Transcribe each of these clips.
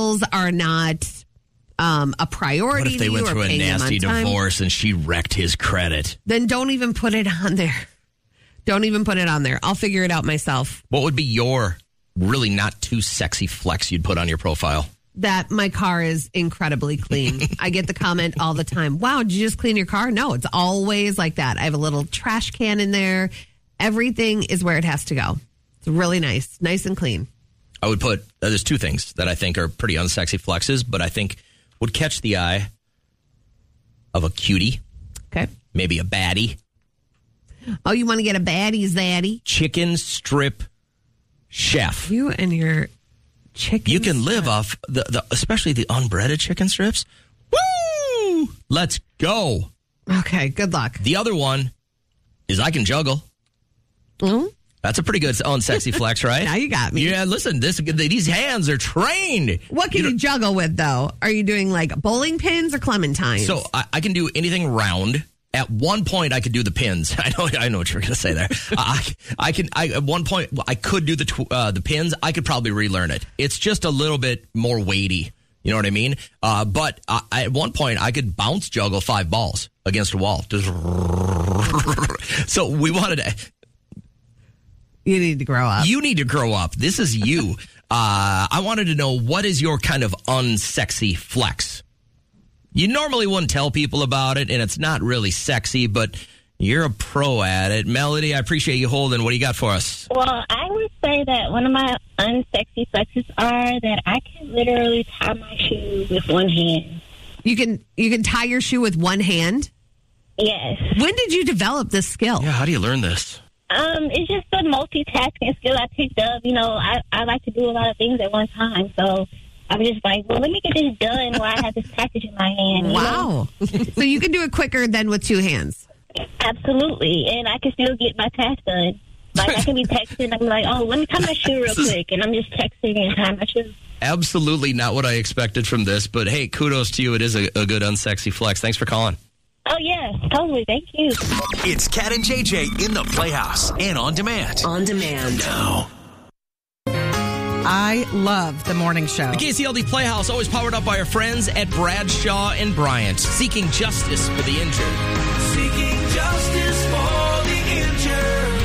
bills are not a priority. What if they went through a nasty divorce and she wrecked his credit? Then don't even put it on there. Don't even put it on there. I'll figure it out myself. What would be your really not too sexy flex you'd put on your profile? That my car is incredibly clean. I get the comment all the time. Wow, did you just clean your car? No, it's always like that. I have a little trash can in there. Everything is where it has to go. It's really nice. Nice and clean. I would put, there's two things that I think are pretty unsexy flexes, but I think would catch the eye of a cutie. Okay. Maybe a baddie. Oh, you want to get a baddie zaddy? Chicken strip chef. You and your chicken. You can live off the especially the unbreaded chicken strips. Woo! Let's go. Okay, good luck. The other one is I can juggle. Mm-hmm. That's a pretty good unsexy flex, right? Now you got me. Yeah, listen, these hands are trained. What can you juggle with, though? Are you doing like bowling pins or clementines? So I can do anything round. At one point, I could do the pins. I know what you're going to say there. At one point, I could do the pins. I could probably relearn it. It's just a little bit more weighty. You know what I mean? But at one point, I could bounce juggle 5 balls against a wall. So we wanted to. You need to grow up. You need to grow up. This is you. I wanted to know, what is your kind of unsexy flex? You normally wouldn't tell people about it, and it's not really sexy, but you're a pro at it. Melody, I appreciate you holding. What do you got for us? Well, I would say that one of my unsexy flexes are that I can literally tie my shoe with one hand. You can tie your shoe with one hand? Yes. When did you develop this skill? Yeah, how do you learn this? It's just a multitasking skill I picked up. You know, I like to do a lot of things at one time, so I'm just like, well, let me get this done while I have this package in my hand. Wow. So you can do it quicker than with 2 hands. Absolutely. And I can still get my task done. Like, I can be texting. I'm like, oh, let me tie my shoe real quick. And I'm just texting and tying my shoe. Absolutely not what I expected from this. But, hey, kudos to you. It is a good unsexy flex. Thanks for calling. Oh, yeah, totally. Thank you. It's Cat and JJ in the Playhouse and on demand. On demand. Now. I love the morning show. The KCLD Playhouse, always powered up by our friends at Bradshaw and Bryant, seeking justice for the injured. Seeking justice for the injured.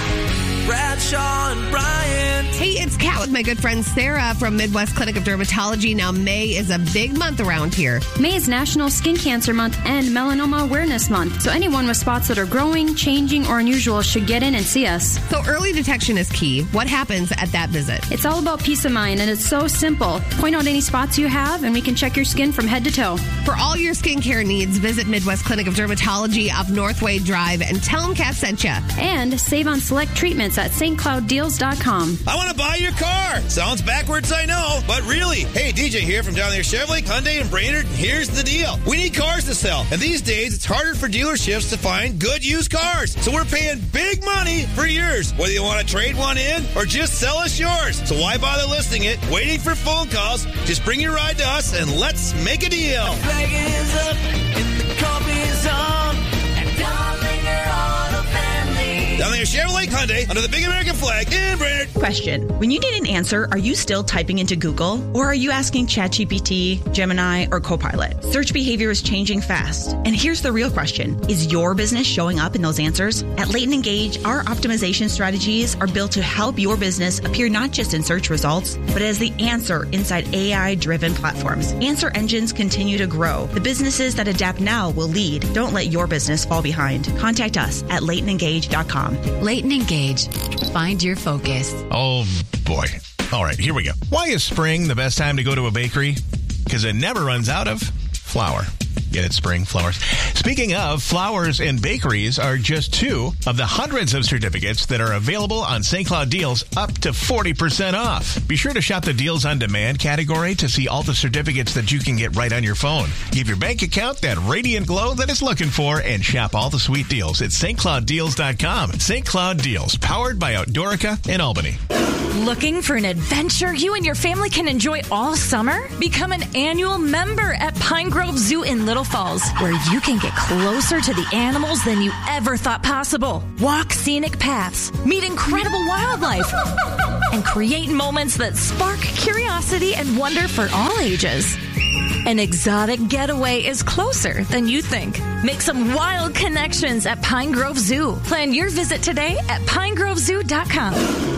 Bradshaw and Bryant. Hey, it's Kat with my good friend Sarah from Midwest Clinic of Dermatology. Now, May is a big month around here. May is National Skin Cancer Month and Melanoma Awareness Month. So anyone with spots that are growing, changing, or unusual should get in and see us. So early detection is key. What happens at that visit? It's all about peace of mind, and it's so simple. Point out any spots you have, and we can check your skin from head to toe. For all your skincare needs, visit Midwest Clinic of Dermatology off Northway Drive and tell them Kat sent you. And save on select treatments at stclouddeals.com. I want to buy your car. Sounds backwards, I know, but really. Hey, DJ here from down there, Chevrolet, Hyundai, and Brainerd. Here's the deal. We need cars to sell, and these days it's harder for dealerships to find good used cars. So we're paying big money for yours, whether you want to trade one in or just sell us yours. So why bother listing it, waiting for phone calls? Just bring your ride to us and let's make a deal. The flag is up and the coffee is on at Darlinger Auto Family. Down there, Chevrolet, Hyundai, under the big American flag in Brainerd. Question. When you need an answer, are you still typing into Google? Or are you asking ChatGPT, Gemini, or Copilot? Search behavior is changing fast. And here's the real question. Is your business showing up in those answers? At Leighton Engage, our optimization strategies are built to help your business appear not just in search results, but as the answer inside AI-driven platforms. Answer engines continue to grow. The businesses that adapt now will lead. Don't let your business fall behind. Contact us at LeightonEngage.com. Leighton Engage. Find your focus. Oh, boy. All right, here we go. Why is spring the best time to go to a bakery? Because it never runs out of flour. Get it, spring flowers. Speaking of, flowers and bakeries are just 2 of the hundreds of certificates that are available on St. Cloud Deals, up to 40% off. Be sure to shop the Deals on Demand category to see all the certificates that you can get right on your phone. Give your bank account that radiant glow that it's looking for and shop all the sweet deals at stclouddeals.com. St. Cloud Deals, powered by Outdoorica in Albany. Looking for an adventure you and your family can enjoy all summer? Become an annual member at Pine Grove Zoo in Little Falls, where you can get closer to the animals than you ever thought possible. Walk scenic paths, meet incredible wildlife, and create moments that spark curiosity and wonder for all ages. An exotic getaway is closer than you think. Make some wild connections at Pine Grove Zoo. Plan your visit today at pinegrovezoo.com.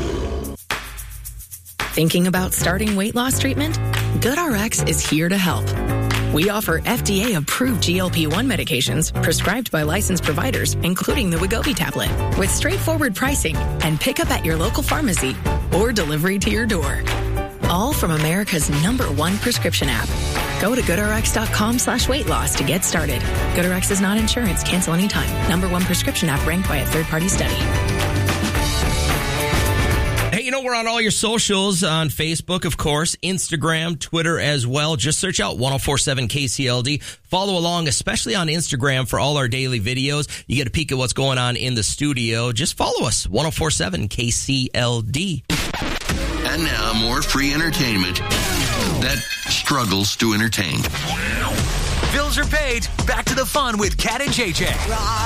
Thinking about starting weight loss treatment? GoodRx is here to help. We offer FDA-approved GLP-1 medications prescribed by licensed providers, including the Wegovy tablet, with straightforward pricing and pickup at your local pharmacy or delivery to your door. All from America's #1 prescription app. Go to GoodRx.com/weight loss to get started. GoodRx is not insurance. Cancel anytime. #1 prescription app ranked by a third-party study. Hey, we're on all your socials on Facebook, of course, Instagram, Twitter as well. Just search out 1047 KCLD. Follow along, especially on Instagram, for all our daily videos. You get a peek at what's going on in the studio. Just follow us, 1047 KCLD. And now more free entertainment that struggles to entertain. Bills are paid. Back to the fun with Cat and JJ.